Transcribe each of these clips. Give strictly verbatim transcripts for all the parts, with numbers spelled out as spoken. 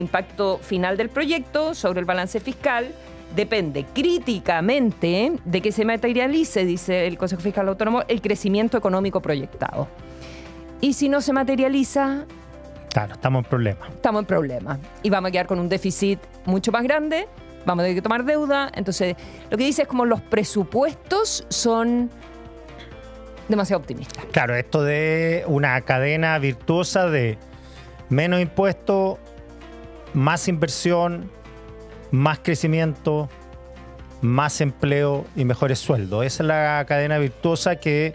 impacto final del proyecto sobre el balance fiscal depende críticamente de que se materialice, dice el Consejo Fiscal Autónomo, el crecimiento económico proyectado. Y si no se materializa... Claro, estamos en problema. Estamos en problema. Y vamos a quedar con un déficit mucho más grande, vamos a tener que tomar deuda. Entonces, lo que dice es como los presupuestos son demasiado optimistas. Claro, esto de una cadena virtuosa de menos impuestos, más inversión, más crecimiento, más empleo y mejores sueldos. Esa es la cadena virtuosa que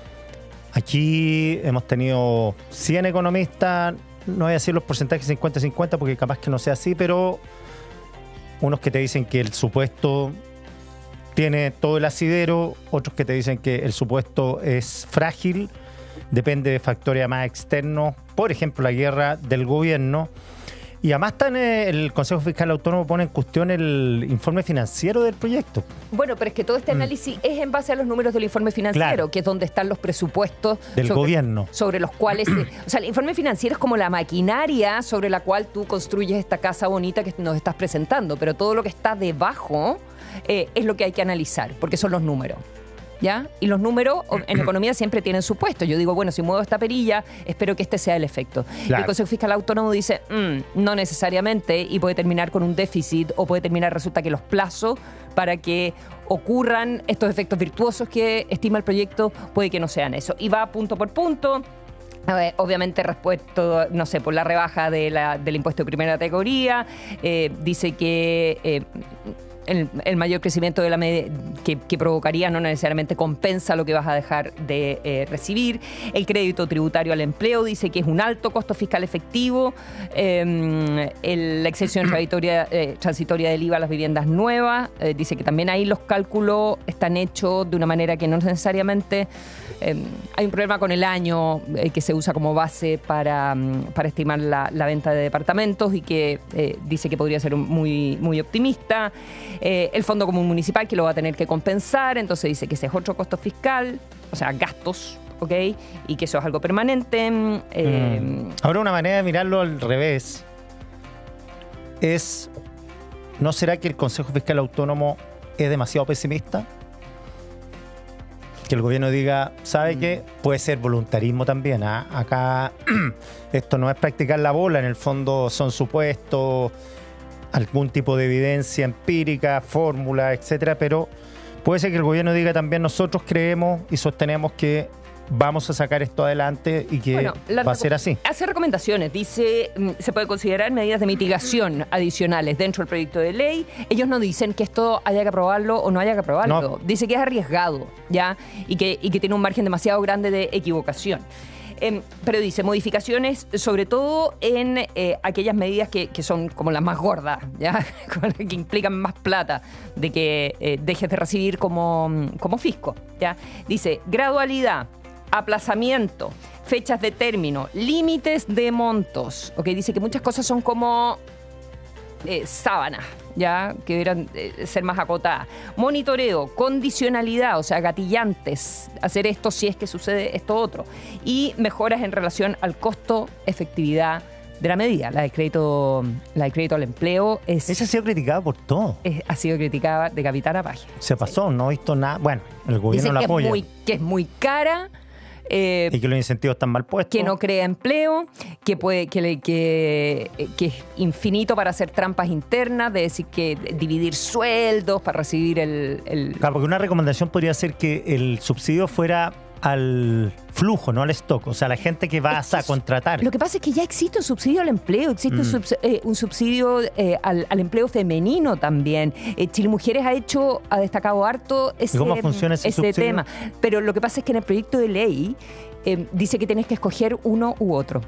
aquí hemos tenido cien economistas, no voy a decir los porcentajes cincuenta cincuenta porque capaz que no sea así, pero unos que te dicen que el supuesto tiene todo el asidero, otros que te dicen que el supuesto es frágil, depende de factores más externos, por ejemplo la guerra del gobierno. Y además está en el Consejo Fiscal Autónomo pone en cuestión el informe financiero del proyecto. Bueno, pero es que todo este análisis mm. es en base a los números del informe financiero, claro, que es donde están los presupuestos del sobre, gobierno. Sobre los cuales... o sea, el informe financiero es como la maquinaria sobre la cual tú construyes esta casa bonita que nos estás presentando, pero todo lo que está debajo eh, es lo que hay que analizar, porque son los números. ¿Ya? Y los números en economía siempre tienen su puesto. Yo digo, bueno, si muevo esta perilla, espero que este sea el efecto. Claro. El Consejo Fiscal Autónomo dice, mmm, no necesariamente, y puede terminar con un déficit, o puede terminar, resulta que los plazos para que ocurran estos efectos virtuosos que estima el proyecto, puede que no sean eso. Y va punto por punto. Eh, obviamente respuesto, no sé, por la rebaja de la, del impuesto de primera categoría, eh, dice que... Eh, El, el mayor crecimiento de la media, que, que provocaría no necesariamente compensa lo que vas a dejar de eh, recibir. El crédito tributario al empleo dice que es un alto costo fiscal efectivo. Eh, el, la exención transitoria, eh, transitoria del I V A a las viviendas nuevas. Eh, dice que también ahí los cálculos están hechos de una manera que no necesariamente... Eh, hay un problema con el año eh, que se usa como base para, para estimar la, la venta de departamentos y que eh, dice que podría ser un, muy, muy optimista. Eh, el Fondo Común Municipal que lo va a tener que compensar, entonces dice que ese es otro costo fiscal, o sea, gastos, ¿ok? Y que eso es algo permanente. Eh, mm. Ahora una manera de mirarlo al revés es, ¿no será que el Consejo Fiscal Autónomo es demasiado pesimista? Que el gobierno diga, ¿sabe mm. qué? Puede ser voluntarismo también. ¿eh? Acá esto no es practicar la bola, en el fondo son supuestos, algún tipo de evidencia empírica, fórmula, etcétera, pero puede ser que el gobierno diga también nosotros creemos y sostenemos que vamos a sacar esto adelante y que bueno, va a ser así. Hace recomendaciones, dice, se puede considerar medidas de mitigación adicionales dentro del proyecto de ley. Ellos no dicen que esto haya que aprobarlo o no haya que aprobarlo. No. Dice que es arriesgado, ¿ya? Y que, y que tiene un margen demasiado grande de equivocación. Eh, pero dice, modificaciones sobre todo en eh, aquellas medidas que, que son como las más gordas, ¿ya? Que implican más plata, de que eh, dejes de recibir como, como fisco, ¿ya? Dice, gradualidad, aplazamiento, fechas de término, límites de montos. ¿Okay? Dice que muchas cosas son como eh, sábanas, ya que deberían eh, ser más acotadas. Monitoreo, condicionalidad, o sea, gatillantes, hacer esto si es que sucede esto otro. Y mejoras en relación al costo-efectividad de la medida. La de crédito, la de crédito al empleo es... Esa ha sido criticada por todo. Es, ha sido criticada de capitán a página. Se pasó, sí. No he visto nada. Bueno, el gobierno la apoya. Es muy, que es muy cara. Eh, y que los incentivos están mal puestos. Que no crea empleo, que puede que, que, que es infinito para hacer trampas internas, de decir que dividir sueldos para recibir el, el... Claro, porque una recomendación podría ser que el subsidio fuera al flujo, no al stock. O sea, la gente que vas a contratar. Lo que pasa es que ya existe un subsidio al empleo, existe mm. un, subs, eh, un subsidio eh, al, al empleo femenino también. Eh, Chile Mujeres ha hecho, ha destacado harto ese, ¿cómo funciona ese, ese tema. Pero lo que pasa es que en el proyecto de ley eh, dice que tienes que escoger uno u otro.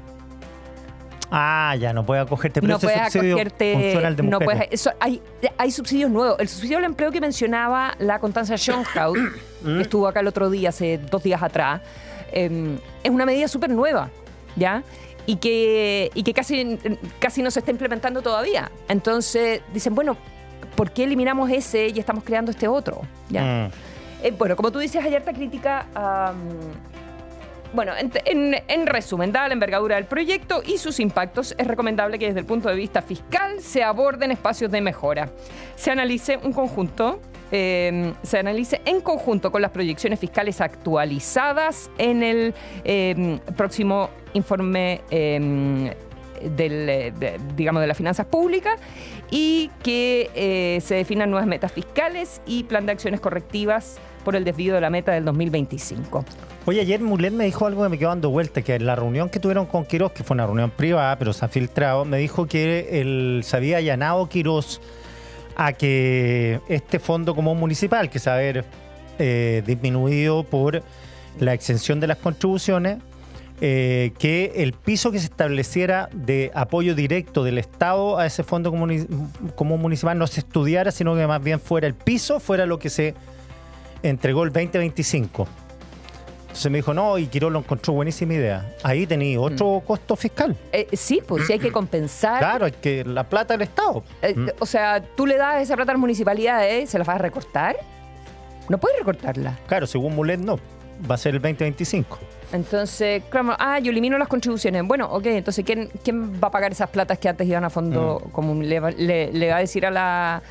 Ah, ya, no puedes acogerte. Pero no ese puedes subsidio acogerte. Funciona el de no mujeres. puedes, eso, hay, hay subsidios nuevos. El subsidio al empleo que mencionaba la Constanza Schoenhaus, que estuvo acá el otro día, hace dos días atrás, eh, es una medida súper nueva, ¿ya? Y que, y que casi, casi no se está implementando todavía. Entonces, dicen, bueno, ¿por qué eliminamos ese y estamos creando este otro? ¿Ya? Mm. Eh, bueno, como tú dices, hay harta crítica a... Um, Bueno, en, en, en resumen, dada la envergadura del proyecto y sus impactos, es recomendable que desde el punto de vista fiscal se aborden espacios de mejora. Se analice un conjunto, eh, se analice en conjunto con las proyecciones fiscales actualizadas en el eh, próximo informe eh, del, de, digamos, de las finanzas públicas, y que eh, se definan nuevas metas fiscales y plan de acciones correctivas por el desvío de la meta del dos mil veinticinco. Oye, ayer Mulet me dijo algo que me quedó dando vuelta, que en la reunión que tuvieron con Quirós, que fue una reunión privada, pero se ha filtrado, me dijo que él se había allanado Quirós a que este fondo común municipal, que se va a ver eh, disminuido por la exención de las contribuciones, eh, que el piso que se estableciera de apoyo directo del Estado a ese fondo común, común municipal no se estudiara, sino que más bien fuera el piso, fuera lo que se entregó el veinte veinticinco. Entonces me dijo, no, y Quirós lo encontró buenísima idea. Ahí tenía otro mm. costo fiscal. Eh, sí, pues sí hay que compensar. Claro, es que la plata del Estado. Eh, mm. O sea, tú le das esa plata a las municipalidades, ¿se la vas a recortar? No puedes recortarla. Claro, según Mulet no, va a ser el veinte veinticinco. Entonces, claro, ah, yo elimino las contribuciones. Bueno, ok, entonces, ¿quién, quién va a pagar esas platas que antes iban a fondo mm. común? Le, le, le va a decir a la...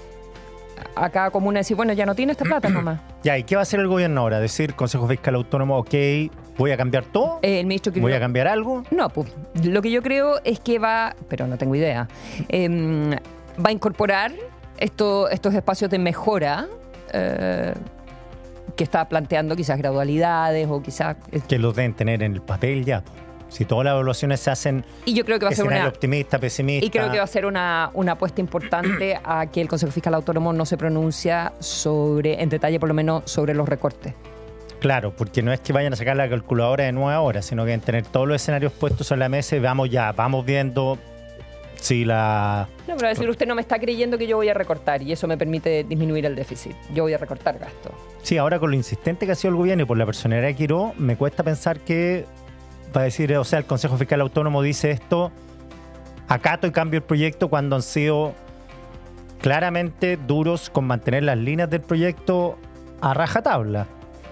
a cada comuna decir, bueno, ya no tiene esta plata nomás. Ya, ¿y qué va a hacer el gobierno ahora? ¿Decir, Consejo Fiscal Autónomo, ok, voy a cambiar todo? Eh, el ministro ¿Voy a cambiar algo? No, pues lo que yo creo es que va, pero no tengo idea, eh, va a incorporar esto, estos espacios de mejora eh, que está planteando, quizás gradualidades o quizás... Que los deben tener en el papel ya. Si todas las evaluaciones se hacen, y yo creo que va a ser una optimista, pesimista. Y creo que va a ser una, una apuesta importante a que el Consejo Fiscal Autónomo no se pronuncia sobre, en detalle por lo menos, sobre los recortes. Claro, porque no es que vayan a sacar la calculadora de nueve horas, sino que deben tener todos los escenarios puestos en la mesa y vamos ya, vamos viendo si la... No, pero decir, usted no me está creyendo que yo voy a recortar y eso me permite disminuir el déficit. Yo voy a recortar gasto. Sí, ahora con lo insistente que ha sido el gobierno y por la personalidad de Quirós, me cuesta pensar que... para decir, o sea, el Consejo Fiscal Autónomo dice esto, acato y cambio el proyecto cuando han sido claramente duros con mantener las líneas del proyecto a rajatabla.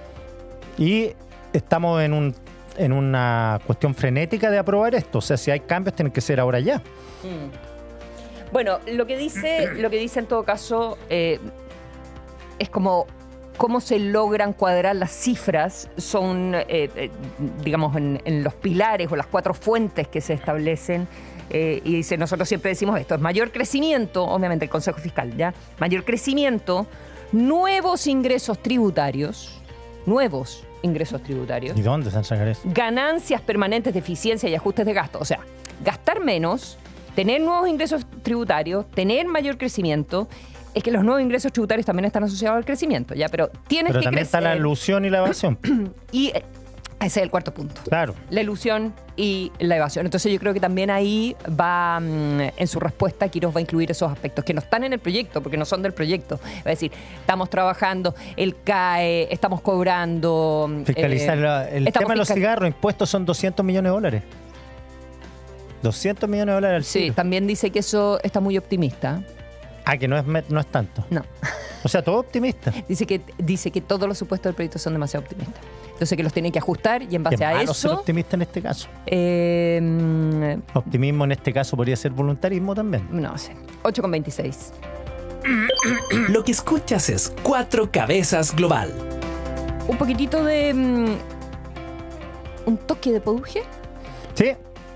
Y estamos en un en una cuestión frenética de aprobar esto. O sea, si hay cambios, tienen que ser ahora ya. Mm. Bueno, lo que dice, lo que dice en todo caso eh, es como... cómo se logran cuadrar las cifras son, eh, eh, digamos, en, en los pilares o las cuatro fuentes que se establecen. Eh, y dice, nosotros siempre decimos esto, es mayor crecimiento, obviamente el Consejo Fiscal, ¿ya? Mayor crecimiento, nuevos ingresos tributarios, nuevos ingresos tributarios. ¿Y dónde se han sacado eso? Ganancias permanentes de eficiencia y ajustes de gasto. O sea, gastar menos, tener nuevos ingresos tributarios, tener mayor crecimiento. Es que los nuevos ingresos tributarios también están asociados al crecimiento, ¿ya? Pero tienes Pero que también crecer. Está la ilusión y la evasión. Y eh, ese es el cuarto punto. Claro. La ilusión y la evasión. Entonces yo creo que también ahí va, mmm, en su respuesta, Quirós va a incluir esos aspectos que no están en el proyecto, porque no son del proyecto. Va a decir, estamos trabajando, el C A E, estamos cobrando... Fiscalizar. Eh, el tema de los cigarros, impuestos son doscientos millones de dólares. doscientos millones de dólares al Sí, tiro. También dice que eso está muy optimista. Ah, que no es, no es tanto. No. O sea, todo optimista. Dice que, dice que todos los supuestos del proyecto son demasiado optimistas. Entonces que los tienen que ajustar y en base Qué a malo eso... ser optimista en este caso. Eh, Optimismo en este caso podría ser voluntarismo también. No sé. ocho con veintiséis. Lo que escuchas es Cuatro Cabezas Global. Un poquitito de... Um, un toque de Poduje. Sí.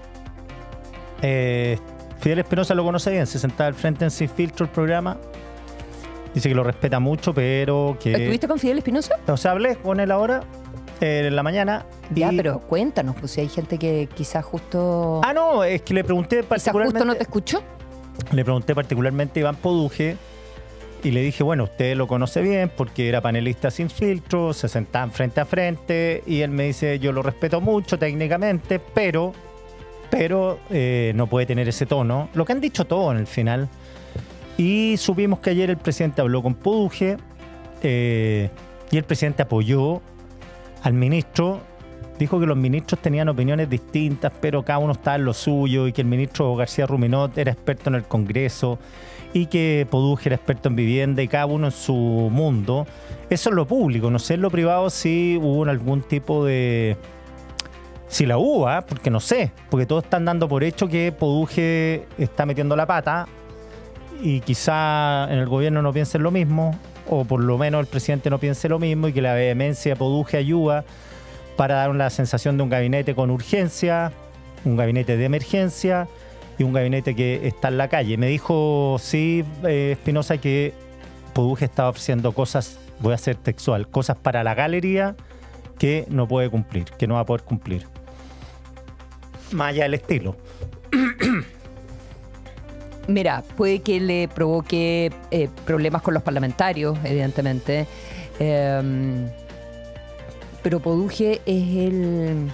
Eh... Fidel Espinosa lo conoce bien, se sentaba al frente en Sin Filtro el programa. Dice que lo respeta mucho, pero que... ¿Estuviste con Fidel Espinosa? O sea, hablé con él ahora, eh, en la mañana. Ya, y... pero cuéntanos, pues si hay gente que quizás justo... Ah, no, es que le pregunté particularmente... ¿Quizás justo no te escuchó? Le pregunté particularmente a Iván Poduje y le dije, bueno, usted lo conoce bien porque era panelista Sin Filtro, se sentaban frente a frente y él me dice, yo lo respeto mucho técnicamente, pero... pero eh, no puede tener ese tono. Lo que han dicho todos en el final. Y supimos que ayer el presidente habló con Poduje eh, y el presidente apoyó al ministro. Dijo que los ministros tenían opiniones distintas, pero cada uno estaba en lo suyo y que el ministro García Ruminot era experto en el Congreso y que Poduje era experto en vivienda y cada uno en su mundo. Eso es lo público, no sé en lo privado si hubo algún tipo de... si la U A, porque no sé, porque todos están dando por hecho que Poduje está metiendo la pata y quizá en el gobierno no piensen lo mismo, o por lo menos el presidente no piense lo mismo, y que la vehemencia de Poduje ayuda para dar una sensación de un gabinete con urgencia, un gabinete de emergencia y un gabinete que está en la calle. Me dijo, sí, eh, Espinosa, que Poduje estaba ofreciendo cosas, voy a ser textual, cosas para la galería que no puede cumplir, que no va a poder cumplir. Más allá del estilo. Mira, puede que le provoque eh, problemas con los parlamentarios, evidentemente. Eh, pero Poduje es el...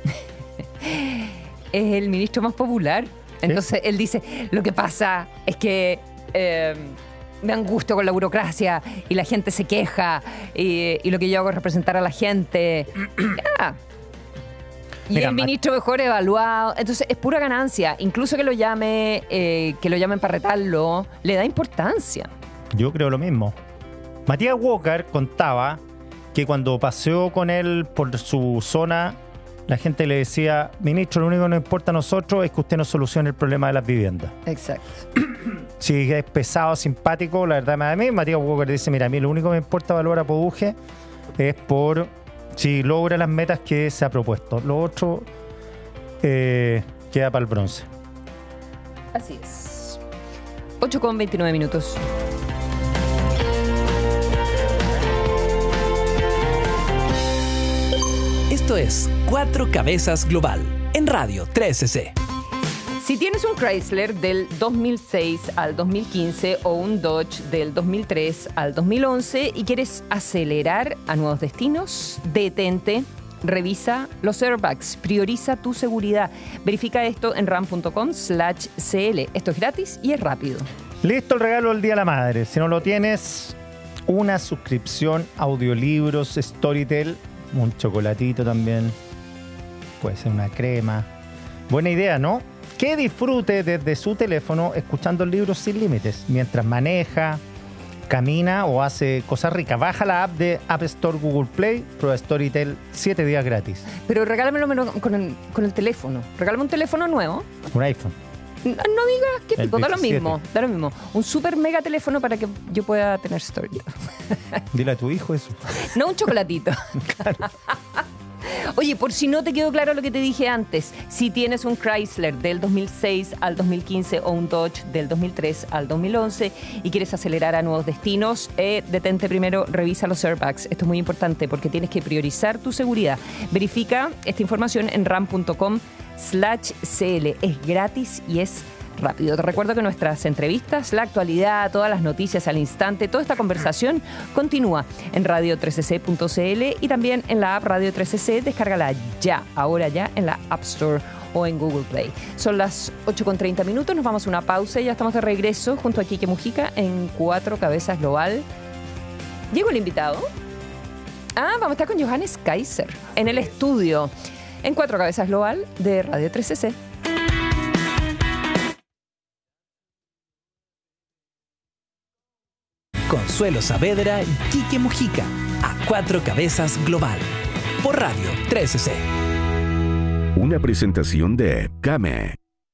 es el ministro más popular. Entonces ¿Eh? él dice, lo que pasa es que eh, me angustio con la burocracia y la gente se queja y, y lo que yo hago es representar a la gente. Ya. Y Mira, el ministro mejor evaluado. Entonces es pura ganancia. Incluso que lo llame, eh, que lo llamen para retarlo, le da importancia. Yo creo lo mismo. Matías Walker contaba que cuando paseó con él por su zona, la gente le decía, ministro, lo único que nos importa a nosotros es que usted nos solucione el problema de las viviendas. Exacto. Si es pesado, simpático, la verdad, a mí Matías Walker dice, mira, a mí lo único que me importa valorar a Poduje es por si logra las metas que se ha propuesto. Lo otro eh, queda para el bronce. Así es. ocho con veintinueve minutos. Esto es Cuatro Cabezas Global en Radio trece C. Si tienes un Chrysler del dos mil seis al dos mil quince o un Dodge del dos mil tres al dos mil once y quieres acelerar a nuevos destinos, detente, revisa los airbags, prioriza tu seguridad. Verifica esto en ram punto com slash c l. Esto es gratis y es rápido. Listo el regalo del Día de la Madre. Si no lo tienes, una suscripción, audiolibros, Storytel, un chocolatito también, puede ser una crema. Buena idea, ¿no? Que disfrute desde su teléfono escuchando libros sin límites mientras maneja, camina o hace cosas ricas. Baja la app de App Store Google Play, prueba Storytel siete días gratis. Pero regálamelo con el, con el teléfono. Regálame un teléfono nuevo. Un iPhone. No, no digas qué tipo, da lo diecisiete. mismo, da lo mismo. Un super mega teléfono para que yo pueda tener Storytel. Dile a tu hijo eso. No un chocolatito. Oye, por si no te quedó claro lo que te dije antes, si tienes un Chrysler del dos mil seis al dos mil quince o un Dodge del dos mil tres al dos mil once y quieres acelerar a nuevos destinos, eh, detente primero, revisa los airbags. Esto es muy importante porque tienes que priorizar tu seguridad. Verifica esta información en ram punto com slash c l. Es gratis y es rápido. Te recuerdo que nuestras entrevistas, la actualidad, todas las noticias al instante, toda esta conversación continúa en radio trece c punto c l y también en la app Radio trece C. Descárgala ya, ahora ya, en la App Store o en Google Play. Son las ocho con treinta minutos, nos vamos a una pausa y ya estamos de regreso junto a Quique Mujica en Cuatro Cabezas Global. ¿Llegó el invitado? Ah, vamos a estar con Johannes Kaiser en el estudio en Cuatro Cabezas Global de Radio trece C. Consuelo Saavedra y Quique Mujica a Cuatro Cabezas Global por Radio trece C. Una presentación de Kame.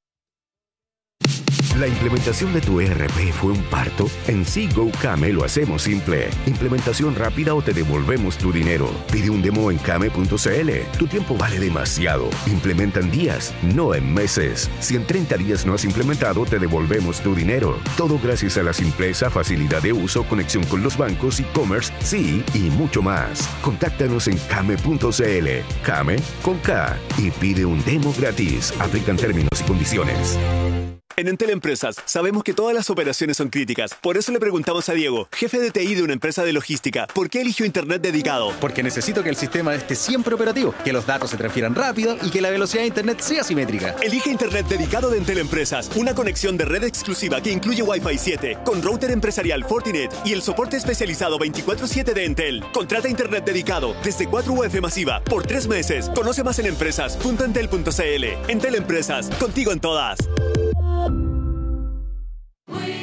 ¿La implementación de tu E R P fue un parto? En SeaGo Kame lo hacemos simple. Implementación rápida o te devolvemos tu dinero. Pide un demo en kame punto c l. Tu tiempo vale demasiado. Implementa en días, no en meses. Si en treinta días no has implementado, te devolvemos tu dinero. Todo gracias a la simpleza, facilidad de uso, conexión con los bancos, e-commerce, sí y mucho más. Contáctanos en kame punto c l. Kame con K y pide un demo gratis. Aplican términos y condiciones. En Entel Empresas sabemos que todas las operaciones son críticas. Por eso le preguntamos a Diego, jefe de T I de una empresa de logística, ¿por qué eligió Internet dedicado? Porque necesito que el sistema esté siempre operativo, que los datos se transfieran rápido y que la velocidad de Internet sea simétrica. Elige Internet dedicado de Entel Empresas, una conexión de red exclusiva que incluye Wi-Fi siete, con router empresarial Fortinet y el soporte especializado veinticuatro siete de Entel. Contrata Internet dedicado desde cuatro U F masiva por tres meses. Conoce más en empresas punto entel punto c l. Entel Empresas, contigo en todas. We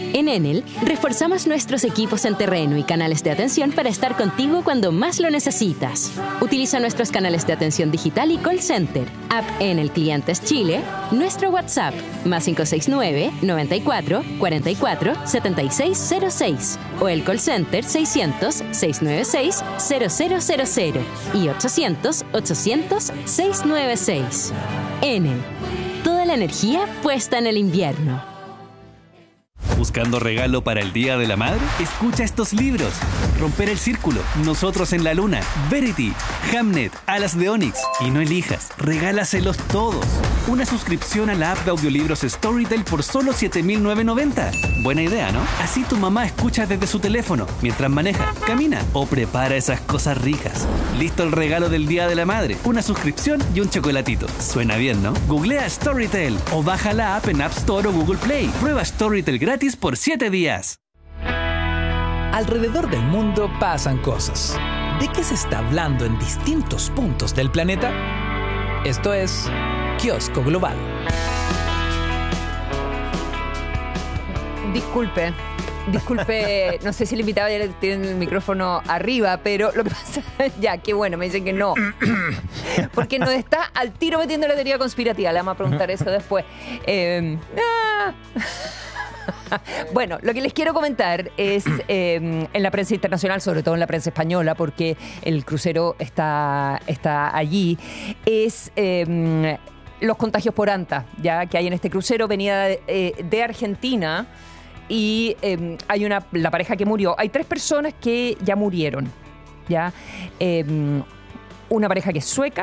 En Enel, reforzamos nuestros equipos en terreno y canales de atención para estar contigo cuando más lo necesitas. Utiliza nuestros canales de atención digital y call center, app Enel Clientes Chile, nuestro WhatsApp, más cinco seis nueve, noventa y cuatro, cuarenta y cuatro, setenta y seis cero seis, o el call center seiscientos, seiscientos noventa y seis, cero cero cero cero y ochocientos, ochocientos, seiscientos noventa y seis. Enel, toda la energía puesta en el invierno. ¿Buscando regalo para el Día de la Madre? Escucha estos libros: Romper el Círculo, Nosotros en la Luna, Verity, Hamnet, Alas de Onix. Y no elijas, regálaselos todos. Una suscripción a la app de audiolibros Storytel por solo siete mil novecientos noventa. Buena idea, ¿no? Así tu mamá escucha desde su teléfono, mientras maneja, camina o prepara esas cosas ricas. Listo el regalo del Día de la Madre: una suscripción y un chocolatito. Suena bien, ¿no? Googlea Storytel o baja la app en App Store o Google Play. Prueba Storytel gratis por siete días. Alrededor del mundo pasan cosas. ¿De qué se está hablando en distintos puntos del planeta? Esto es Kiosco Global. Disculpe, disculpe, no sé si el invitado ya tiene el micrófono arriba, pero lo que pasa, ya, qué bueno, me dicen que no. Porque nos está al tiro metiendo la teoría conspirativa, le vamos a preguntar eso después. Eh, ah. Bueno, lo que les quiero comentar es eh, en la prensa internacional, sobre todo en la prensa española, porque el crucero está, está allí, es eh, los contagios por ANTA, ya que hay en este crucero. Venía de, eh, de Argentina y eh, hay una la pareja que murió. Hay tres personas que ya murieron, ya eh, una pareja que es sueca.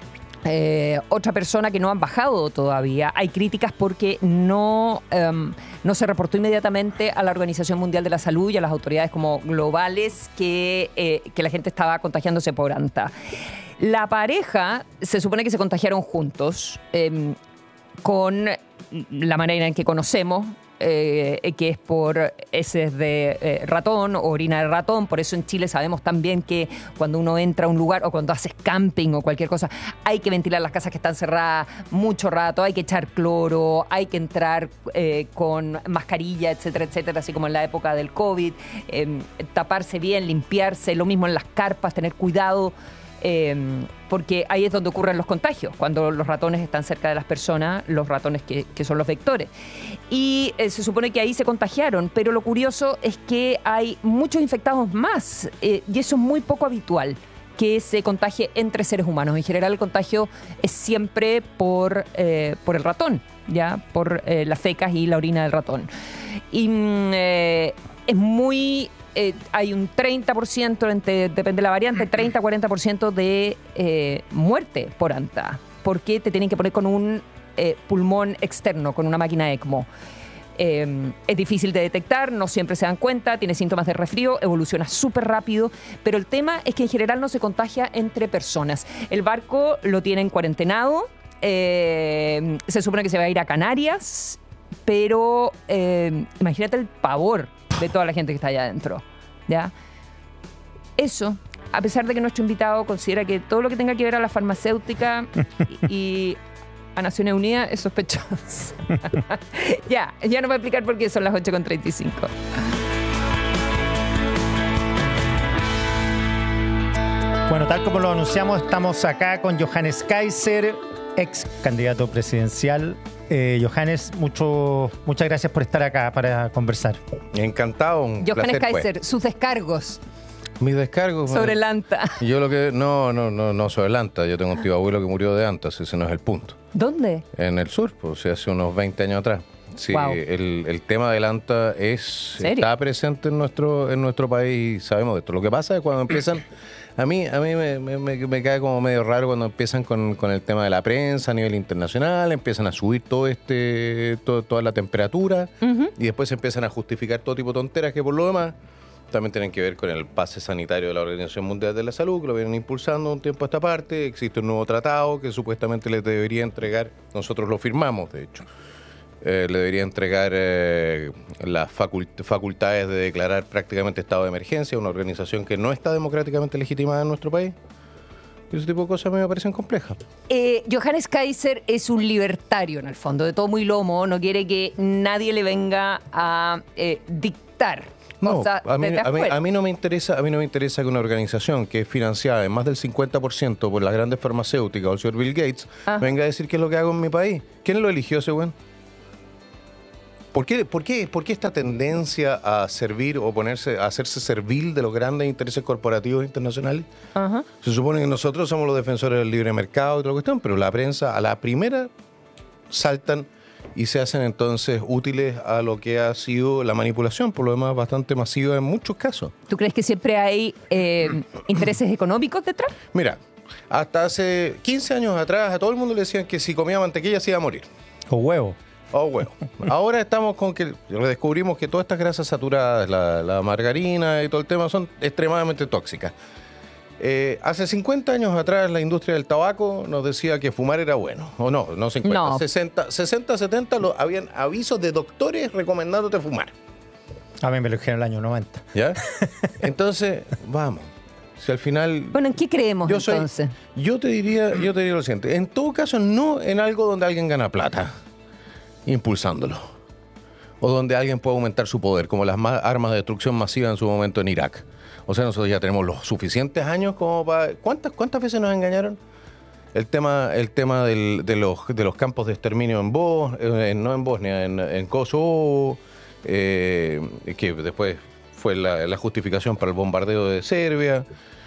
Eh, otra persona que no han bajado todavía. Hay críticas porque no, um, no se reportó inmediatamente a la Organización Mundial de la Salud y a las autoridades como globales que, eh, que la gente estaba contagiándose por ANTA. La pareja se supone que se contagiaron juntos eh, con la manera en que conocemos, Eh, que es por heces de eh, ratón o orina de ratón. Por eso en Chile sabemos también que cuando uno entra a un lugar o cuando haces camping o cualquier cosa, hay que ventilar las casas que están cerradas mucho rato, hay que echar cloro, hay que entrar eh, con mascarilla, etcétera, etcétera, así como en la época del COVID, eh, taparse bien, limpiarse, lo mismo en las carpas, tener cuidado. Eh, porque ahí es donde ocurren los contagios, cuando los ratones están cerca de las personas, los ratones que, que son los vectores. Y eh, se supone que ahí se contagiaron, pero lo curioso es que hay muchos infectados más, eh, y eso es muy poco habitual, que se contagie entre seres humanos. En general el contagio es siempre por, eh, por el ratón, ya por eh, las fecas y la orina del ratón. Y eh, es muy... Eh, hay un treinta por ciento, entre, depende de la variante, treinta a cuarenta por ciento de eh, muerte por ANTA, porque te tienen que poner con un eh, pulmón externo, con una máquina ECMO. Eh, es difícil de detectar, no siempre se dan cuenta, tiene síntomas de resfrío, evoluciona súper rápido, pero el tema es que en general no se contagia entre personas. El barco lo tienen cuarentenado, eh, se supone que se va a ir a Canarias, pero eh, imagínate el pavor de toda la gente que está allá adentro, ¿ya? Eso, a pesar de que nuestro invitado considera que todo lo que tenga que ver a la farmacéutica y, y a Naciones Unidas es sospechoso. ya, ya no voy a explicar por qué son las ocho con treinta y cinco. Bueno, tal como lo anunciamos, estamos acá con Johannes Kaiser, ex candidato presidencial. Eh, Johannes, mucho, muchas gracias por estar acá para conversar. Encantado, un Johannes placer, Kaiser, pues. sus descargos. Mis descargos. Sobre bueno, el ANTA. Yo lo que. No, no, no, no sobre el ANTA. Yo tengo un tío abuelo que murió de ANTA, ese no es el punto. ¿Dónde? En el sur, pues, o sea, hace unos veinte años atrás. Sí, Wow. el, el tema del ANTA es, ¿Serio? está presente en nuestro, en nuestro país y sabemos de esto. Lo que pasa es cuando empiezan. A mí, a mí me, me, me, me cae como medio raro cuando empiezan con, con el tema de la prensa a nivel internacional, empiezan a subir todo este, todo, toda la temperatura uh-huh. y después empiezan a justificar todo tipo de tonteras que por lo demás también tienen que ver con el pase sanitario de la Organización Mundial de la Salud, que lo vienen impulsando un tiempo a esta parte. Existe un nuevo tratado que supuestamente les debería entregar, nosotros lo firmamos de hecho, Eh, le debería entregar eh, las facult- facultades de declarar prácticamente estado de emergencia a una organización que no está democráticamente legitimada en nuestro país. Ese tipo de cosas a mí me parecen complejas. Eh, Johannes Kaiser es un libertario en el fondo, de todo muy lomo, no quiere que nadie le venga a eh, dictar. No, O sea, a, mí, desde a, mí, afuera. a mí no me interesa, a mí no me interesa que una organización que es financiada en más del cincuenta por ciento por las grandes farmacéuticas o el señor Bill Gates Ajá. venga a decir qué es lo que hago en mi país. ¿Quién lo eligió ese güey? ¿Por qué, por, qué, ¿Por qué esta tendencia a servir o ponerse, a hacerse servil de los grandes intereses corporativos internacionales? Ajá. Se supone que nosotros somos los defensores del libre mercado y toda la cuestión, pero la prensa a la primera saltan y se hacen entonces útiles a lo que ha sido la manipulación, por lo demás bastante masiva en muchos casos. ¿Tú crees que siempre hay eh, intereses económicos detrás? Mira, hasta hace quince años atrás a todo el mundo le decían que si comía mantequilla se iba a morir. O huevo. Oh, bueno. Ahora estamos con que redescubrimos que todas estas grasas saturadas, la, la margarina y todo el tema, son extremadamente tóxicas. Eh, hace cincuenta años atrás la industria del tabaco nos decía que fumar era bueno. O no, no cincuenta, No. sesenta, sesenta, setenta lo, habían avisos de doctores recomendándote fumar. A mí me lo dijeron en el año noventa. ¿Ya? Entonces, vamos. Si al final... Bueno, ¿en qué creemos yo soy- entonces? Yo te diría, yo te diría lo siguiente. En todo caso, no en algo donde alguien gana plata impulsándolo. O donde alguien puede aumentar su poder, como las ma- armas de destrucción masiva en su momento en Irak. O sea, nosotros ya tenemos los suficientes años como para... ¿Cuántas, cuántas veces nos engañaron? El tema, el tema del- de, los, de los campos de exterminio en Bos, eh, no en Bosnia, en, en Kosovo, eh, que después fue la, la justificación para el bombardeo de Serbia,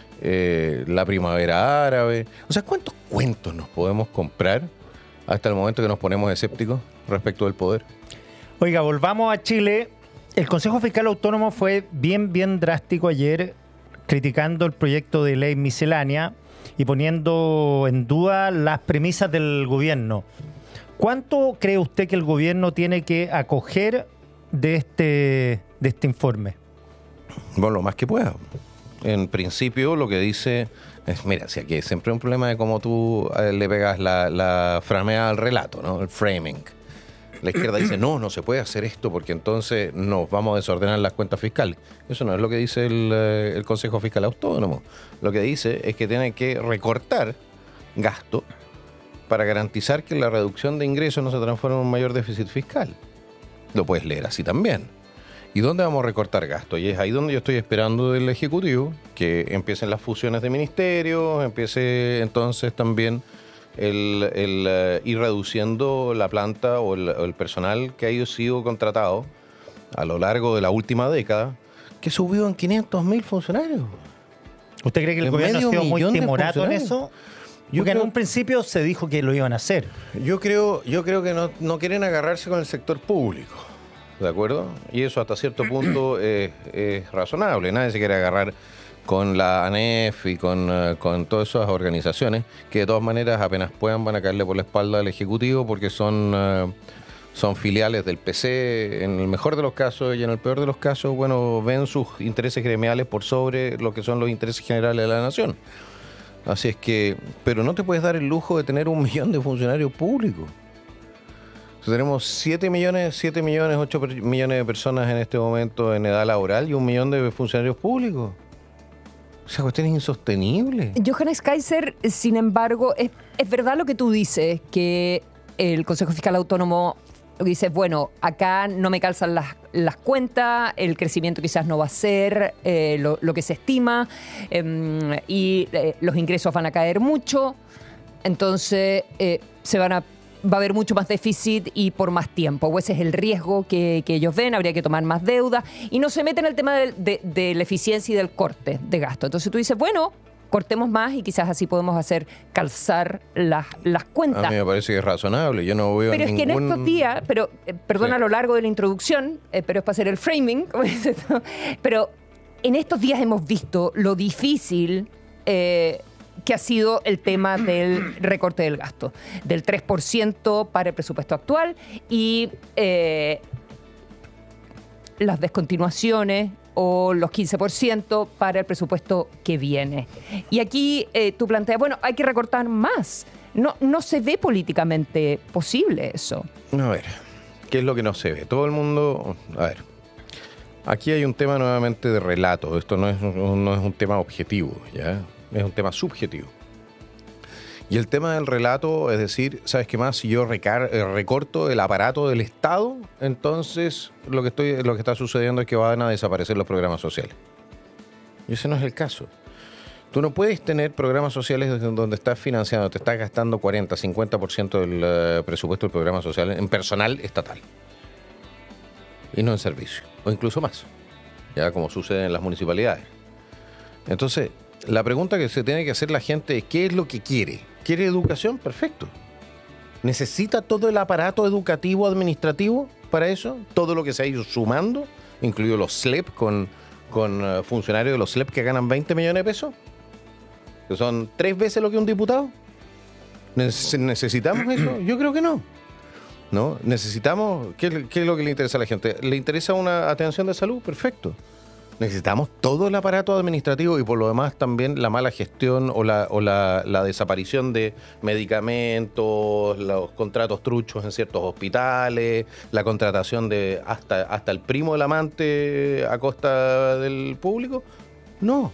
eh, la primavera árabe. O sea, ¿cuántos cuentos nos podemos comprar hasta el momento que nos ponemos escépticos respecto del poder? Oiga, volvamos a Chile. El Consejo Fiscal Autónomo fue bien, bien drástico ayer, criticando el proyecto de ley miscelánea y poniendo en duda las premisas del gobierno. ¿Cuánto cree usted que el gobierno tiene que acoger de este, de este informe? Bueno, lo más que pueda. En principio, lo que dice es, mira, si aquí hay siempre un problema de cómo tú eh, le pegas la, la frameada al relato, ¿no? El framing. La izquierda dice, no, no se puede hacer esto porque entonces nos vamos a desordenar las cuentas fiscales. Eso no es lo que dice el, eh, el Consejo Fiscal Autónomo. Lo que dice es que tiene que recortar gasto para garantizar que la reducción de ingresos no se transforme en un mayor déficit fiscal. Lo puedes leer así también. ¿Y dónde vamos a recortar gasto? Y es ahí donde yo estoy esperando del Ejecutivo que empiecen las fusiones de ministerios, empiece entonces también el, el uh, ir reduciendo la planta o el, o el personal que ha sido contratado a lo largo de la última década, que subió en quinientos mil funcionarios. ¿Usted cree que el En gobierno ha medio sido muy millón de timorato en funcionarios. eso? Yo Porque creo- en un principio se dijo que lo iban a hacer. Yo creo, yo creo que no, no quieren agarrarse con el sector público, ¿de acuerdo? Y eso hasta cierto punto es, es razonable. Nadie se quiere agarrar con la ANEF y con, eh, con todas esas organizaciones que de todas maneras apenas puedan van a caerle por la espalda al Ejecutivo porque son, eh, son filiales del P C en el mejor de los casos y en el peor de los casos, bueno, ven sus intereses gremiales por sobre lo que son los intereses generales de la nación. Así es que, pero no te puedes dar el lujo de tener un millón de funcionarios públicos. O sea, tenemos siete millones, siete millones, ocho per- millones de personas en este momento en edad laboral y un millón de funcionarios públicos. Esa cuestión es insostenible. Johannes Kaiser, sin embargo, es, es verdad lo que tú dices, que el Consejo Fiscal Autónomo dice, bueno, acá no me calzan las, las cuentas, el crecimiento quizás no va a ser eh, lo, lo que se estima eh, y eh, los ingresos van a caer mucho, entonces eh, se van a va a haber mucho más déficit y por más tiempo. O ese es el riesgo que, que ellos ven, habría que tomar más deuda y no se meten en el tema de, de, de la eficiencia y del corte de gasto. Entonces tú dices, bueno, cortemos más y quizás así podemos hacer calzar las, las cuentas. A mí me parece que es razonable. Yo no veo Pero es que en ningún... estos días, pero eh, perdona Sí. a lo largo de la introducción, eh, pero es para hacer el framing, como dices tú, pero en estos días hemos visto lo difícil eh, que ha sido el tema del recorte del gasto, del tres por ciento para el presupuesto actual y eh, las descontinuaciones o los quince por ciento para el presupuesto que viene. Y aquí eh, tú planteas, bueno, hay que recortar más. No, no se ve políticamente posible eso. A ver, ¿qué es lo que no se ve? Todo el mundo... A ver, aquí hay un tema nuevamente de relato. Esto no es, un- no es un tema objetivo, ¿ya? Es un tema subjetivo. Y el tema del relato, es decir, ¿sabes qué más? Si yo recar- eh, recorto el aparato del Estado, entonces lo que, estoy, lo que está sucediendo es que van a desaparecer los programas sociales. Y ese no es el caso. Tú no puedes tener programas sociales donde estás financiando, te estás gastando cuarenta, cincuenta por ciento del uh, presupuesto del programa social en personal estatal. Y no en servicio. O incluso más. Ya como sucede en las municipalidades. Entonces, la pregunta que se tiene que hacer la gente es ¿qué es lo que quiere? ¿Quiere educación? Perfecto. ¿Necesita todo el aparato educativo administrativo para eso? Todo lo que se ha ido sumando, incluido los S L E P con, con uh, funcionarios de los S L E P que ganan veinte millones de pesos, que son tres veces lo que un diputado. ¿Necesitamos eso? Yo creo que no. ¿No? Necesitamos, ¿qué, ¿qué es lo que le interesa a la gente? ¿Le interesa una atención de salud? Perfecto. Necesitamos todo el aparato administrativo y por lo demás también la mala gestión o la, o la, la desaparición de medicamentos, los contratos truchos en ciertos hospitales, la contratación de hasta, hasta el primo del amante a costa del público. No.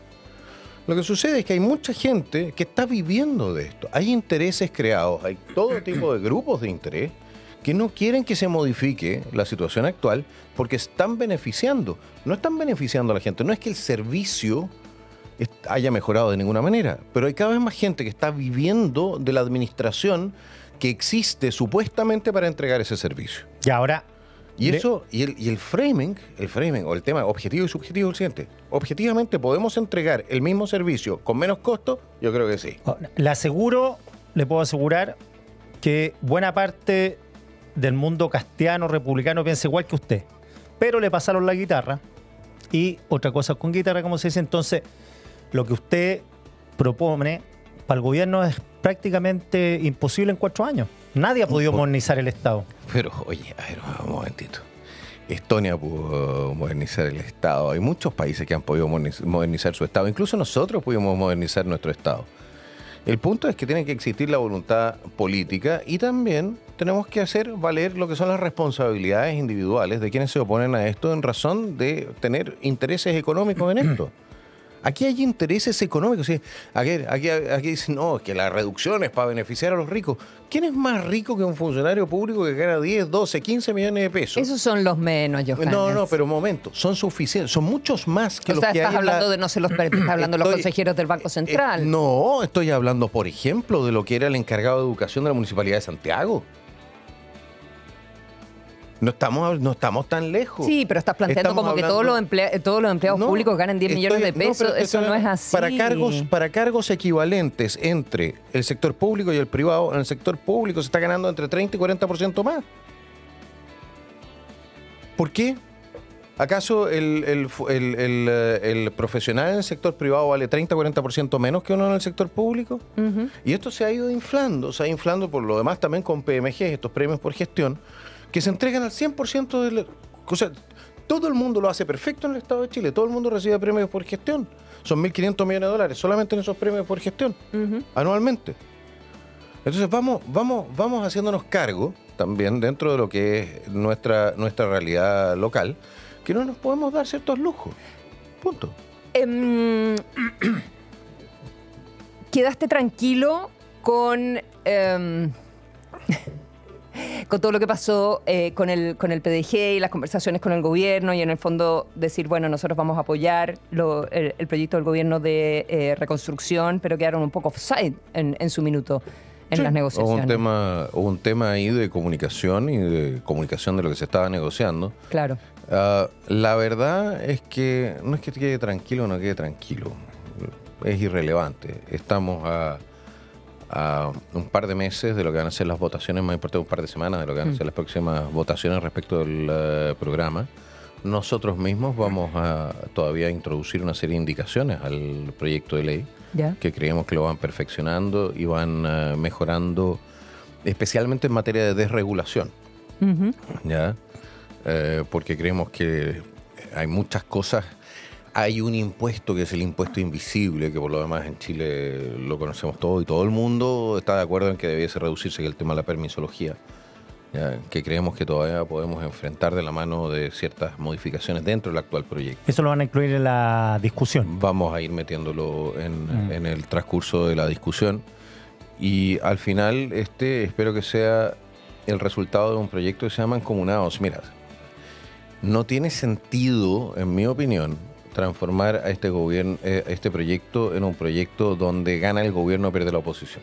Lo que sucede es que hay mucha gente que está viviendo de esto. Hay intereses creados, hay todo tipo de grupos de interés que no quieren que se modifique la situación actual porque están beneficiando. No están beneficiando a la gente. No es que el servicio haya mejorado de ninguna manera, pero hay cada vez más gente que está viviendo de la administración que existe supuestamente para entregar ese servicio. Y ahora... Y eso, y el, y el framing, el framing o el tema objetivo y subjetivo es el siguiente. Objetivamente, ¿podemos entregar el mismo servicio con menos costo? Yo creo que sí. Le aseguro, le puedo asegurar que buena parte del mundo castiano, republicano, piensa igual que usted. Pero le pasaron la guitarra y otra cosa con guitarra, como se dice. Entonces, lo que usted propone para el gobierno es prácticamente imposible en cuatro años. Nadie ha podido modernizar el Estado. Pero, oye, a ver, un momentito. Estonia pudo modernizar el Estado. Hay muchos países que han podido modernizar su Estado. Incluso nosotros pudimos modernizar nuestro Estado. El punto es que tiene que existir la voluntad política y también tenemos que hacer valer lo que son las responsabilidades individuales de quienes se oponen a esto en razón de tener intereses económicos en esto. Aquí hay intereses económicos. ¿Sí? Aquí, aquí, aquí dicen, no, que la reducción es para beneficiar a los ricos. ¿Quién es más rico que un funcionario público que gana diez, doce, quince millones de pesos? Esos son los menos, Johannes. No, no, pero un momento, son suficientes, son muchos más que o los sea, que estás hay hablando la... de, no se los estás hablando de los Estoy- consejeros del Banco Central. Eh, no, estoy hablando, por ejemplo, de lo que era el encargado de educación de la Municipalidad de Santiago. No estamos, no estamos tan lejos. Sí, pero estás planteando Estamos como que hablando- todos los, emplea- todos los empleados No, públicos ganan diez millones de estoy- no, pesos. pero Eso estoy- no es así. Para cargos, para cargos equivalentes entre el sector público y el privado, en el sector público se está ganando entre treinta y cuarenta por ciento más. ¿Por qué? ¿Acaso el, el, el, el, eh, el profesional en el sector privado vale treinta o cuarenta por ciento menos que uno en el sector público? Ujú. Y esto se ha ido inflando, se ha ido inflando por lo demás también con P M G, estos premios por gestión, que se entregan al cien por ciento del... O sea, todo el mundo lo hace perfecto en el Estado de Chile, todo el mundo recibe premios por gestión. Son mil quinientos millones de dólares solamente en esos premios por gestión, Ujú. anualmente. Entonces vamos, vamos, vamos haciéndonos cargo también dentro de lo que es nuestra, nuestra realidad local, que no nos podemos dar ciertos lujos. Punto. Em, ¿Quedaste tranquilo con, em, con todo lo que pasó eh, con, el, con el P D G y las conversaciones con el gobierno y en el fondo decir, bueno, nosotros vamos a apoyar lo- el, el proyecto del gobierno de eh, reconstrucción, pero quedaron un poco offside en, en su minuto en Sí, las negociaciones? Hubo un tema, hubo un tema ahí de comunicación y de comunicación de lo que se estaba negociando. Claro. Ah, la verdad es que no es que te quede tranquilo o no quede tranquilo. Es irrelevante. Estamos a, a un par de meses de lo que van a ser las votaciones, más importante, un par de semanas de lo que van a ser las próximas votaciones respecto del eh, programa. Nosotros mismos vamos a todavía introducir una serie de indicaciones al proyecto de ley ¿Ya? que creemos que lo van perfeccionando y van eh, mejorando, especialmente en materia de desregulación. Ujú. ¿Ya? Eh, porque creemos que hay muchas cosas. Hay un impuesto que es el impuesto invisible, que por lo demás en Chile lo conocemos todo y todo el mundo está de acuerdo en que debiese reducirse, que es el tema de la permisología, ¿ya? Que creemos que todavía podemos enfrentar de la mano de ciertas modificaciones dentro del actual proyecto. Eso lo van a incluir en la discusión. Vamos a ir metiéndolo en, Mm. en el transcurso de la discusión. Y al final, este espero que sea el resultado de un proyecto que se llama Mancomunados. Mira, no tiene sentido, en mi opinión, transformar a este gobierno, eh, este proyecto en un proyecto donde gana el gobierno o pierde la oposición.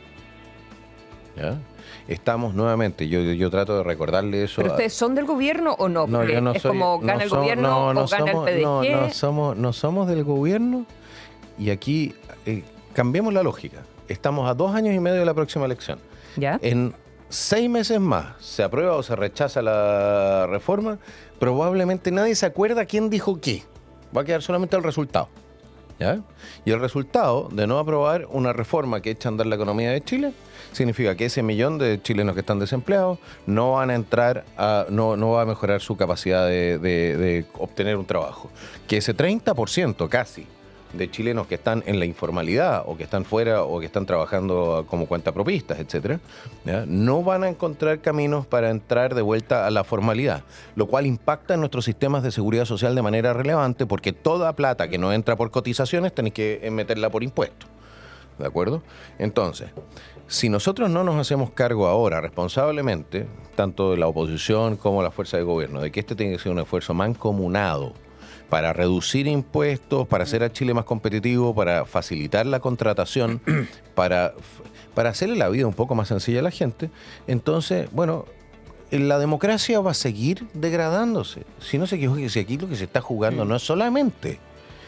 ¿Ya? Estamos nuevamente, yo, yo, yo trato de recordarle eso. ¿Pero ustedes son del gobierno o no? No, yo no es soy, como gana no el so, gobierno no, no o gana somos, el P D G. No, no somos, no somos del gobierno y aquí eh, cambiemos la lógica. Estamos a dos años y medio de la próxima elección. ¿Ya? En seis meses más se aprueba o se rechaza la reforma, probablemente nadie se acuerda quién dijo qué. Va a quedar solamente el resultado. ¿Ya? Y el resultado de no aprobar una reforma que echa a andar la economía de Chile significa que ese millón de chilenos que están desempleados no van a entrar a, no, no va a mejorar su capacidad de, de, de obtener un trabajo. Que ese treinta por ciento casi de chilenos que están en la informalidad o que están fuera o que están trabajando como cuentapropistas, etcétera, ¿ya? No van a encontrar caminos para entrar de vuelta a la formalidad, lo cual impacta en nuestros sistemas de seguridad social de manera relevante porque toda plata que no entra por cotizaciones tenéis que meterla por impuestos. ¿De acuerdo? Entonces, si nosotros no nos hacemos cargo ahora responsablemente, tanto de la oposición como la fuerza de gobierno, de que este tiene que ser un esfuerzo mancomunado para reducir impuestos, para hacer a Chile más competitivo, para facilitar la contratación, para, para hacerle la vida un poco más sencilla a la gente, entonces, bueno, la democracia va a seguir degradándose. Si no se equivoque, si aquí lo que se está jugando no es solamente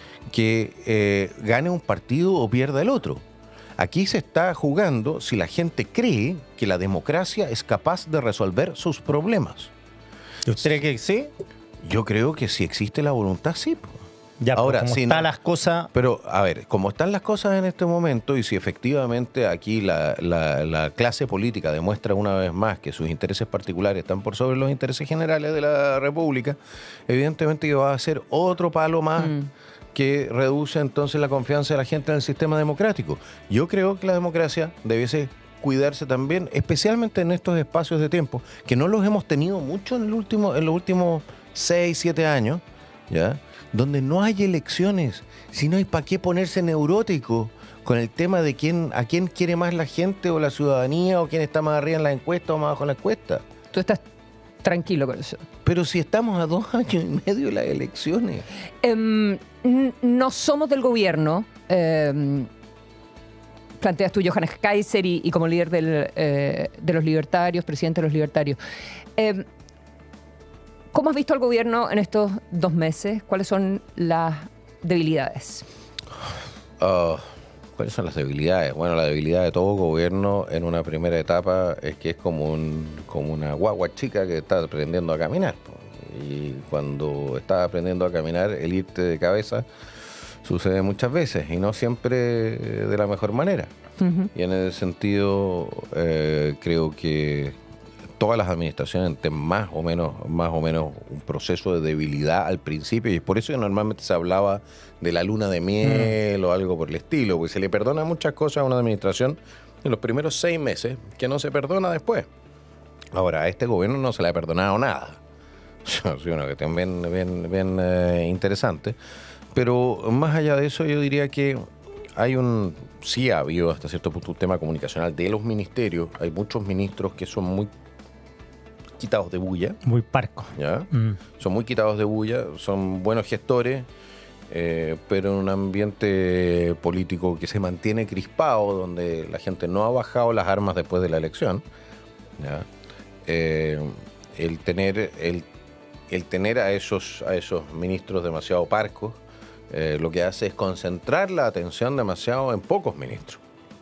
que eh, gane un partido o pierda el otro. Aquí se está jugando si la gente cree que la democracia es capaz de resolver sus problemas. ¿Usted cree que sí? Yo creo que si existe la voluntad, sí. Ya, ahora, como si están no, las cosas... Pero, a ver, como están las cosas en este momento y si efectivamente aquí la, la, la clase política demuestra una vez más que sus intereses particulares están por sobre los intereses generales de la República, evidentemente que va a ser otro palo más mm. que reduce entonces la confianza de la gente en el sistema democrático. Yo creo que la democracia debiese cuidarse también, especialmente en estos espacios de tiempo, que no los hemos tenido mucho en, el último, en los últimos seis, siete años, ¿ya? Donde no hay elecciones, si no hay para qué ponerse neurótico con el tema de quién, a quién quiere más la gente o la ciudadanía o quién está más arriba en la encuesta o más abajo en la encuesta. Tú estás tranquilo con eso. Pero si estamos a dos años y medio de las elecciones. Um, no somos del gobierno. Um, planteas tú, Johannes Kaiser, y, y como líder del, eh, de los libertarios, presidente de los libertarios. Um, ¿Cómo has visto al gobierno en estos dos meses? ¿Cuáles son las debilidades? Uh, ¿Cuáles son las debilidades? Bueno, la debilidad de todo gobierno en una primera etapa es que es como, un, como una guagua chica que está aprendiendo a caminar. Y cuando está aprendiendo a caminar, el irte de cabeza sucede muchas veces y no siempre de la mejor manera. Uh-huh. Y en ese sentido, eh, creo que todas las administraciones tienen más o menos, más o menos un proceso de debilidad al principio, y es por eso que normalmente se hablaba de la luna de miel mm. o algo por el estilo, porque se le perdona muchas cosas a una administración en los primeros seis meses que no se perdona después. Ahora, a este gobierno no se le ha perdonado nada. Sí, una cuestión bien, bien, bien eh, interesante. Pero más allá de eso, yo diría que hay un... Sí ha habido hasta cierto punto un tema comunicacional de los ministerios. Hay muchos ministros que son muy quitados de bulla. Muy parcos. ¿Ya? Mm. Son muy quitados de bulla, son buenos gestores, eh, pero en un ambiente político que se mantiene crispado, donde la gente no ha bajado las armas después de la elección, ¿ya? Eh, el tener el, el tener a esos, a esos ministros demasiado parcos, eh, lo que hace es concentrar la atención demasiado en pocos ministros.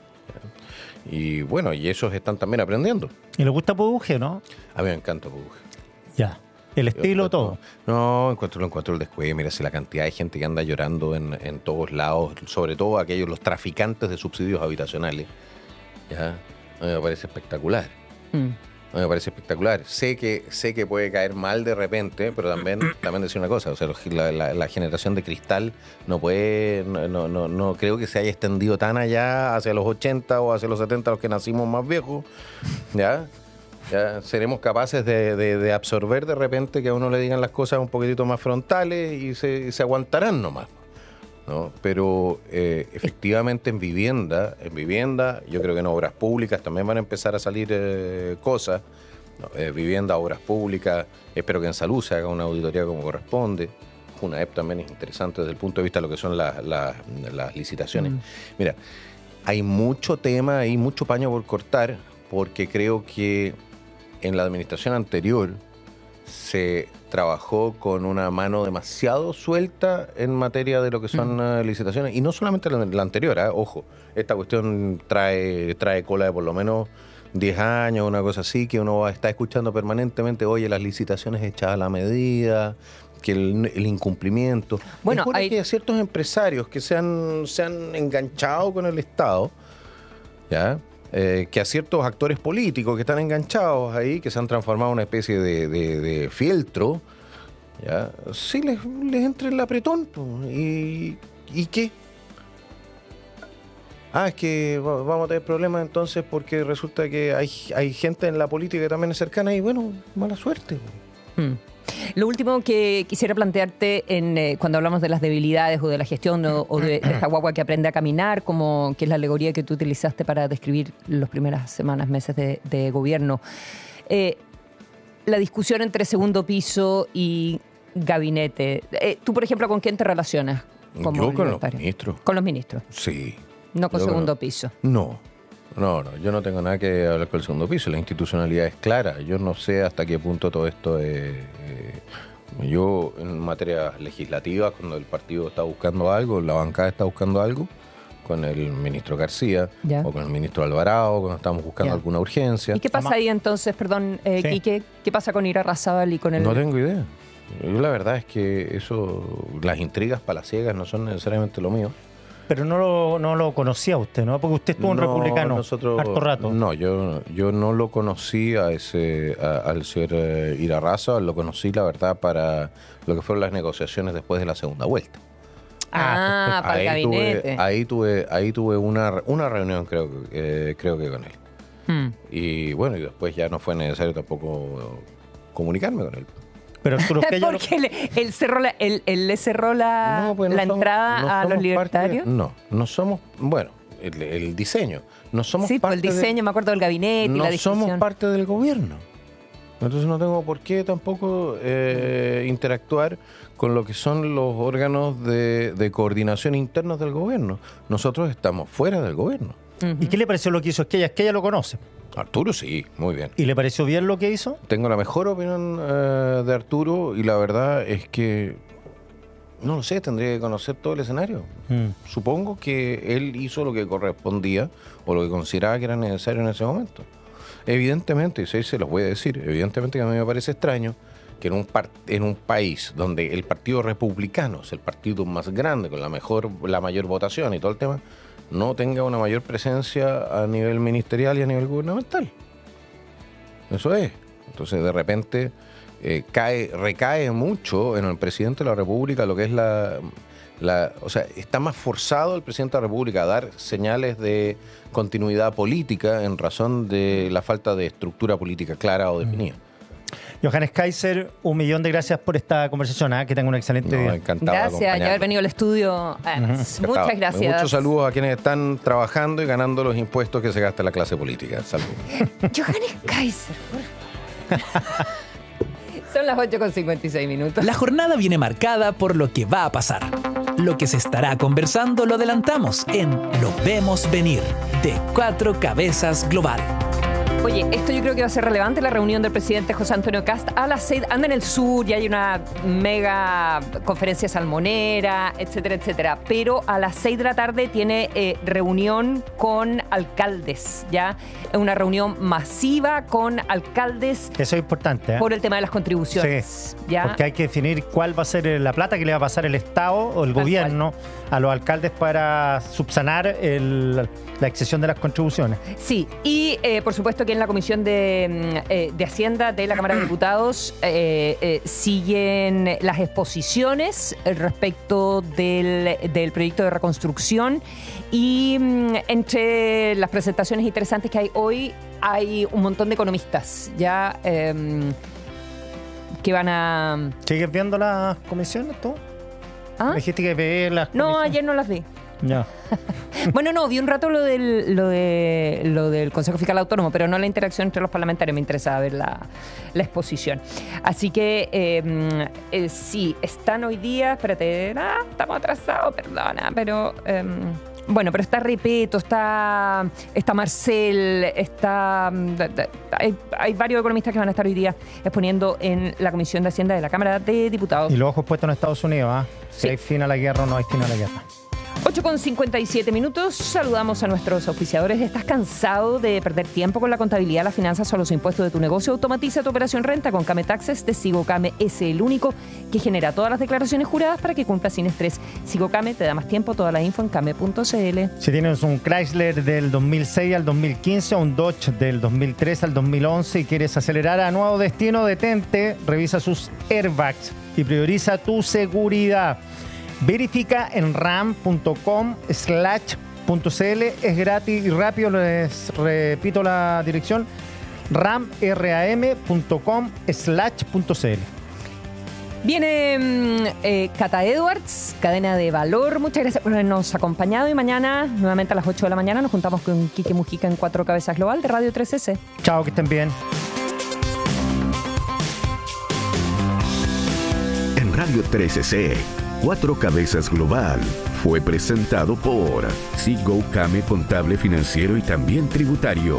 Y bueno, y esos están también aprendiendo. ¿Y le gusta Puduje, no? A mí me encanta Puduje. Ya. ¿El estilo, todo? No, encuentro, lo encuentro el descuido. Mira, si la cantidad de gente que anda llorando en, en todos lados, sobre todo aquellos, los traficantes de subsidios habitacionales, ya, a mí me parece espectacular. Mm. A mí me parece espectacular. Sé que, sé que puede caer mal de repente, pero también, también decir una cosa, o sea, la, la, la generación de cristal no puede, no, no, no, no creo que se haya extendido tan allá hacia los ochenta o hacia los setenta, los que nacimos más viejos, ¿ya? Ya seremos capaces de, de, de absorber de repente que a uno le digan las cosas un poquitito más frontales y se, se aguantarán nomás. ¿no? Pero eh, efectivamente en vivienda, en vivienda, yo creo que en obras públicas también van a empezar a salir eh, cosas. ¿no? Eh, vivienda, obras públicas, espero que en salud se haga una auditoría como corresponde. FUNAEP también es interesante desde el punto de vista de lo que son las, las, las licitaciones. Mm. Mira, hay mucho tema, hay mucho paño por cortar, porque creo que en la administración anterior se trabajó con una mano demasiado suelta en materia de lo que son mm. uh, licitaciones, y no solamente la, la anterior, ¿eh? Ojo, esta cuestión trae, trae cola de por lo menos diez años, una cosa así, que uno está escuchando permanentemente, oye, las licitaciones hechas a la medida, que el, el incumplimiento. Bueno, es hay... que hay ciertos empresarios que se han, se han enganchado con el Estado, ¿ya? Eh, que a ciertos actores políticos que están enganchados ahí, que se han transformado en una especie de, de, de fieltro, ¿ya? Sí les, les entra el apretón. ¿Y, ¿Y qué? Ah, es que vamos a tener problemas entonces porque resulta que hay, hay gente en la política que también es cercana y bueno, mala suerte. Hmm. Lo último que quisiera plantearte en, eh, cuando hablamos de las debilidades o de la gestión o, o de, de esta guagua que aprende a caminar, como que es la alegoría que tú utilizaste para describir las primeras semanas, meses de, de gobierno, eh, la discusión entre segundo piso y gabinete. Eh, ¿Tú, por ejemplo, con quién te relacionas? Como Yo con los ministros. ¿Con los ministros? Sí. ¿No con Yo segundo no. piso? No. No, no, yo no tengo nada que hablar con el segundo piso. La institucionalidad es clara. Yo no sé hasta qué punto todo esto es... Eh, yo, en materia legislativa, cuando el partido está buscando algo, la bancada está buscando algo, con el ministro García ya. o con el ministro Alvarado, cuando estamos buscando ya. alguna urgencia. ¿Y qué pasa ahí entonces, perdón, eh, sí. Quique? ¿Qué pasa con Irarrázaval y con el...? No tengo idea. Yo la verdad es que eso, las intrigas palaciegas no son necesariamente lo mío. Pero no lo, no lo conocía usted, ¿no? Porque usted estuvo un no, republicano nosotros, harto rato. No, yo, yo no lo conocí a ese, a, al señor eh, Irarrázaval, lo conocí, la verdad, para lo que fueron las negociaciones después de la segunda vuelta. Ah, ah para el gabinete. Tuve, ahí tuve, ahí tuve una, una reunión, creo, eh, creo que con él. Hmm. Y bueno, y después ya no fue necesario tampoco comunicarme con él. Pero Porque lo... él, él, cerró la, él, él le cerró la, no, pues no la somos, entrada no a los libertarios. De, no, no somos, bueno, el, el diseño. No somos sí, parte el diseño, de, me acuerdo del gabinete no y la discusión. somos parte del gobierno. Entonces no tengo por qué tampoco eh, interactuar con lo que son los órganos de, de coordinación internos del gobierno. Nosotros estamos fuera del gobierno. Uh-huh. ¿Y qué le pareció lo que hizo Esquella? Esquella lo conoce. Arturo sí, muy bien. ¿Y le pareció bien lo que hizo? Tengo la mejor opinión eh, de Arturo y la verdad es que, no lo sé, tendría que conocer todo el escenario. Mm. Supongo que él hizo lo que correspondía o lo que consideraba que era necesario en ese momento. Evidentemente, y se los voy a decir, evidentemente que a mí me parece extraño que en un, par- en un país donde el Partido Republicano es el partido más grande, con la mejor, la mayor votación y todo el tema, no tenga una mayor presencia a nivel ministerial y a nivel gubernamental. Eso es. Entonces, de repente, eh, cae, recae mucho en el presidente de la República lo que es la, la... O sea, está más forzado el presidente de la República a dar señales de continuidad política en razón de la falta de estructura política clara o definida. Mm. Johannes Kaiser, un millón de gracias por esta conversación. ¿eh? Que tenga un excelente no, día. Encantado. Gracias de haber venido al estudio. Eh, uh-huh. Muchas gracias. Muchos saludos a quienes están trabajando y ganando los impuestos que se gasta la clase política. Saludos. Johannes Kaiser. Son las ocho con cincuenta y seis minutos. La jornada viene marcada por lo que va a pasar. Lo que se estará conversando lo adelantamos en Lo Vemos Venir, de Cuatro Cabezas Global. Oye, esto yo creo que va a ser relevante, la reunión del presidente José Antonio Kast a las seis, anda en el sur y hay una mega conferencia salmonera, etcétera, etcétera. Pero a las seis de la tarde tiene eh, reunión con alcaldes, ¿ya? Una reunión masiva con alcaldes. Eso es importante, ¿eh? Por el tema de las contribuciones. Sí, ¿ya? Porque hay que definir cuál va a ser la plata que le va a pasar el Estado o el Tal gobierno cual. a los alcaldes para subsanar el, la excesión de las contribuciones. Sí, y eh, por supuesto que en la Comisión de, eh, de Hacienda de la Cámara de Diputados eh, eh, siguen las exposiciones respecto del, del proyecto de reconstrucción y mm, entre las presentaciones interesantes que hay hoy hay un montón de economistas ya eh, que van a... ¿Sigues viendo las comisiones tú? ¿Ah? Dijiste que ve las No, comisiones. ayer no las vi. Ya. Bueno, no, vi un rato lo del, lo de, lo del Consejo Fiscal Autónomo, pero no la interacción entre los parlamentarios. Me interesaba ver la, la exposición. Así que eh, eh, sí, están hoy día, espérate, ah, estamos atrasados, perdona, pero eh, bueno, pero está Repeto, está, está Marcel, está hay, hay varios economistas que van a estar hoy día exponiendo en la Comisión de Hacienda de la Cámara de Diputados. Y los ojos puestos en Estados Unidos, ¿ah? Si Sí. hay fin a la guerra o no hay fin a la guerra. ocho con cincuenta y siete minutos, saludamos a nuestros auspiciadores. ¿Estás cansado de perder tiempo con la contabilidad, las finanzas o los impuestos de tu negocio? Automatiza tu operación renta con Came Taxes de Sigocame. Es el único que genera todas las declaraciones juradas para que cumplas sin estrés. Sigocame te da más tiempo, toda la info en came punto c l. Si tienes un Chrysler del dos mil seis al dos mil quince o un Dodge del dos mil trece al dos mil once y quieres acelerar a nuevo destino, detente, revisa sus airbags y prioriza tu seguridad. Verifica en ram.com slash punto cl, es gratis y rápido, les repito la dirección, ram punto com slash punto cl. Viene eh, Cata Edwards, cadena de valor. Muchas gracias por habernos acompañado y mañana, nuevamente a las ocho de la mañana, nos juntamos con Quique Mujica en Cuatro Cabezas Global de Radio trece C. Chao, que estén bien. En Radio trece C, Cuatro Cabezas Global fue presentado por Sigo Came Contable Financiero y también Tributario.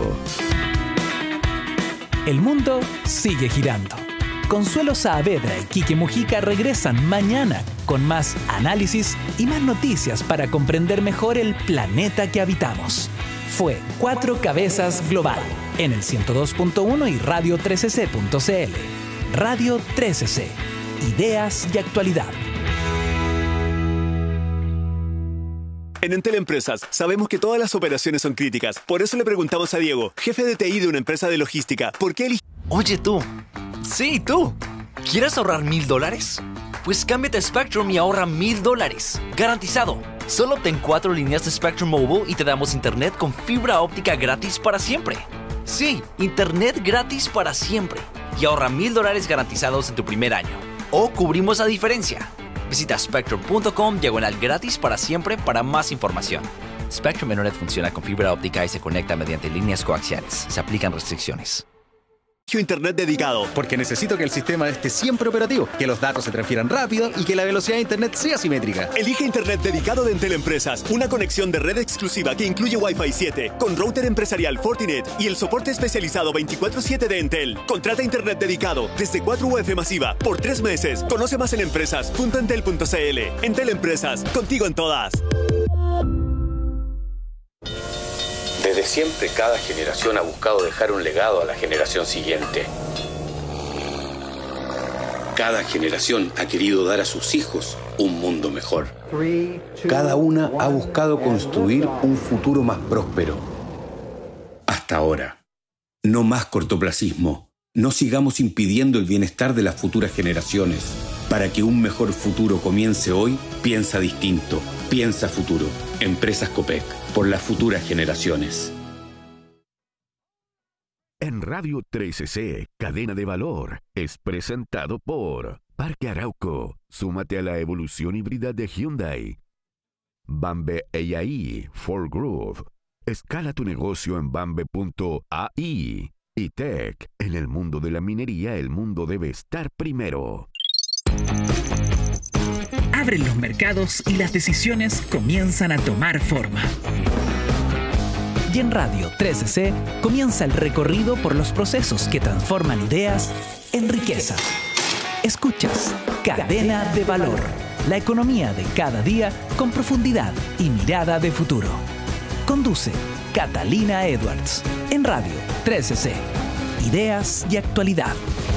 El mundo sigue girando. Consuelo Saavedra y Quique Mujica regresan mañana con más análisis y más noticias para comprender mejor el planeta que habitamos. Fue Cuatro Cabezas Global en el ciento dos punto uno y radio trece c punto c l. Radio trece C. Ideas y actualidad. En Entel Empresas sabemos que todas las operaciones son críticas. Por eso le preguntamos a Diego, jefe de T I de una empresa de logística, ¿por qué eligió? Oye tú, sí tú, ¿quieres ahorrar mil dólares? Pues cámbiate a Spectrum y ahorra mil dólares, garantizado. Solo obtén cuatro líneas de Spectrum Mobile y te damos internet con fibra óptica gratis para siempre. Sí, internet gratis para siempre. Y ahorra mil dólares garantizados en tu primer año. O cubrimos la diferencia. Visita spectrum punto com diagonal gratis para siempre para más información. Spectrum Internet funciona con fibra óptica y se conecta mediante líneas coaxiales. Se aplican restricciones. Internet dedicado. Porque necesito que el sistema esté siempre operativo, que los datos se transfieran rápido y que la velocidad de internet sea simétrica. Elige Internet dedicado de Entel Empresas. Una conexión de red exclusiva que incluye Wi-Fi siete, con router empresarial Fortinet y el soporte especializado veinticuatro siete de Entel. Contrata Internet dedicado desde cuatro U F masiva por tres meses. Conoce más en empresas punto entel punto c l. Entel Empresas, contigo en todas. Desde siempre, cada generación ha buscado dejar un legado a la generación siguiente. Cada generación ha querido dar a sus hijos un mundo mejor. Cada una ha buscado construir un futuro más próspero. Hasta ahora. No más cortoplacismo. No sigamos impidiendo el bienestar de las futuras generaciones. Para que un mejor futuro comience hoy, piensa distinto. Piensa futuro. Empresas Copec. Por las futuras generaciones. En Radio trece C, Cadena de Valor, es presentado por Parque Arauco. Súmate a la evolución híbrida de Hyundai. Bambe A I, For Groove. Escala tu negocio en bambe punto a i. Y Tech, en el mundo de la minería, el mundo debe estar primero. Abren los mercados y las decisiones comienzan a tomar forma. Y en Radio trece C comienza el recorrido por los procesos que transforman ideas en riqueza. Escuchas Cadena de Valor, la economía de cada día con profundidad y mirada de futuro. Conduce Catalina Edwards en Radio trece C. Ideas y actualidad.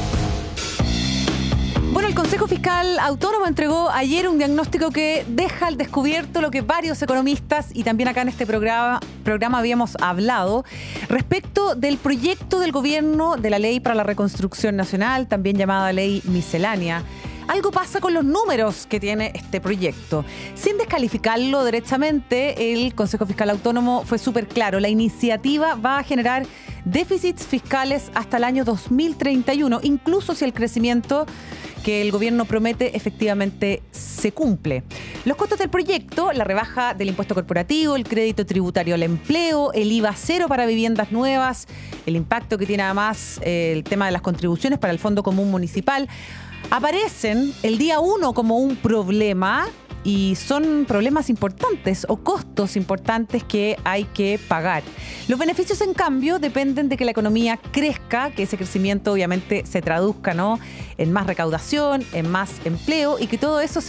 Bueno, el Consejo Fiscal Autónomo entregó ayer un diagnóstico que deja al descubierto lo que varios economistas y también acá en este programa, programa habíamos hablado respecto del proyecto del gobierno de la Ley para la Reconstrucción Nacional, también llamada Ley Miscelánea. Algo pasa con los números que tiene este proyecto. Sin descalificarlo derechamente, el Consejo Fiscal Autónomo fue súper claro. La iniciativa va a generar déficits fiscales hasta el año dos mil treinta y uno, incluso si el crecimiento que el gobierno promete efectivamente se cumple. Los costos del proyecto, la rebaja del impuesto corporativo, el crédito tributario al empleo, el I V A cero para viviendas nuevas, el impacto que tiene además eh, el tema de las contribuciones para el Fondo Común Municipal, aparecen el día uno como un problema. Y son problemas importantes o costos importantes que hay que pagar. Los beneficios, en cambio, dependen de que la economía crezca, que ese crecimiento obviamente se traduzca, ¿no?, en más recaudación, en más empleo y que todo eso se